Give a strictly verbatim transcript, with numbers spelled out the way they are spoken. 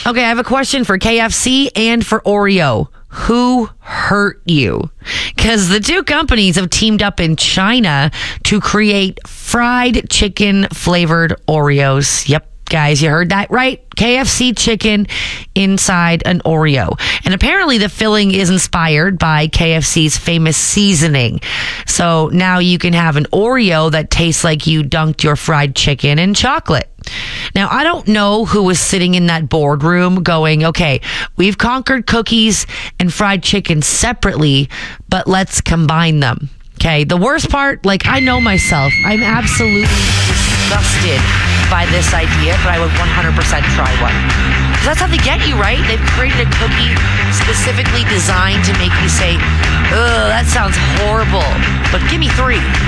Okay, I have a question for K F C and for Oreo. Who hurt you? Because the two companies have teamed up in China to create fried chicken flavored Oreos. Yep. Guys, you heard that right. K F C chicken inside an Oreo. And apparently the filling is inspired by K F C's famous seasoning. So now you can have an Oreo that tastes like you dunked your fried chicken in chocolate. Now, I don't know who was sitting in that boardroom going, okay, we've conquered cookies and fried chicken separately, but let's combine them. Okay, the worst part, like, I know myself. I'm absolutely disgusted by this idea, but I would one hundred percent try one. Because that's how they get you, right? They've created a cookie specifically designed to make you say, ugh, that sounds horrible. But give me three.